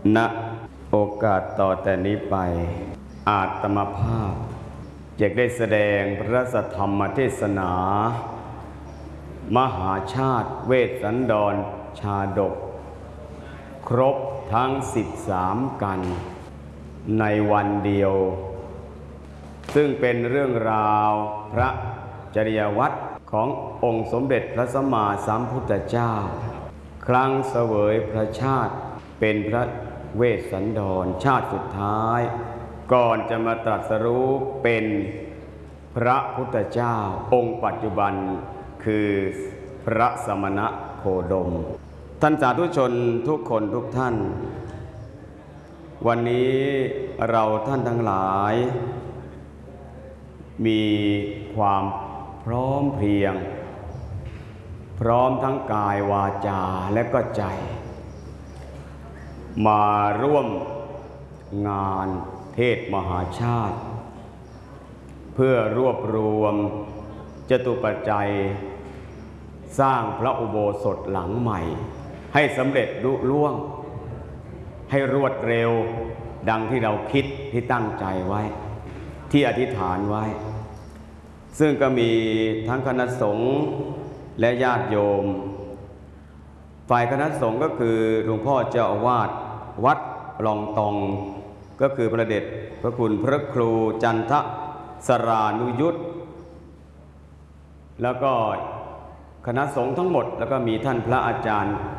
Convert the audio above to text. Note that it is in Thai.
ณโอกาสต่อแต่นี้ไปอาตมาภาพจะได้แสดงพระสัทธรรมเทศนามหาชาติเวสสันดรชาดกครบทั้ง13กันในวันเดียวซึ่งเป็นเรื่องราวพระจริยวัตรขององค์สมเด็จพระสัมมาสัมพุทธเจ้าครั้งเสวยพระชาติเป็นพระเวสสันดรชาติสุดท้ายก่อนจะมาตรัสรู้เป็นพระพุทธเจ้าองค์ปัจจุบันคือพระสมณะโคดมท่านสาธุชนทุกคนทุกท่านวันนี้เราท่านทั้งหลายมีความพร้อมเพรียงพร้อมทั้งกายวาจาและก็ใจมาร่วมงานเทศมหาชาติเพื่อรวบรวมจตุปัจจัยสร้างพระอุโบสถหลังใหม่ให้สำเร็จลุล่วงให้รวดเร็วดังที่เราคิดที่ตั้งใจไว้ที่อธิษฐานไว้ซึ่งก็มีทั้งคณะสงฆ์และญาติโยมฝ่ายคณะสงฆ์ก็คือหลวงพ่อเจ้าอาวาสวัดลองตองก็คือพระเดชพระคุณพระครูจันทสรานุยุตแล้วก็คณะสงฆ์ทั้งหมดแล้วก็มีท่านพระอาจารย์